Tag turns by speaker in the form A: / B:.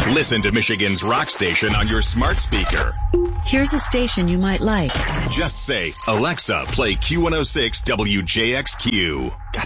A: Listen to Michigan's rock station on your smart speaker.
B: Here's a station you might like.
A: Just say, Alexa, play Q106 WJXQ.